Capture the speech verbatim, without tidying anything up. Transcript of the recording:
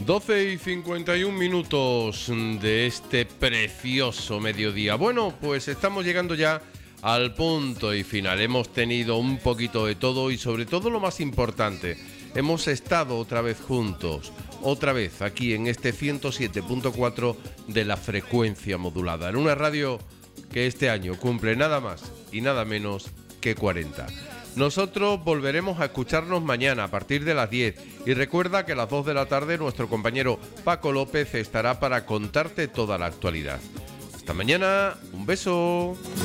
doce y cincuenta y un minutos de este precioso mediodía. Bueno, pues estamos llegando ya al punto y final. Hemos tenido un poquito de todo y sobre todo lo más importante, hemos estado otra vez juntos, otra vez aquí en este ciento siete punto cuatro de la frecuencia modulada, en una radio que este año cumple nada más y nada menos que cuarenta. Nosotros volveremos a escucharnos mañana a partir de las diez y recuerda que a las dos de la tarde nuestro compañero Paco López estará para contarte toda la actualidad. Hasta mañana, un beso.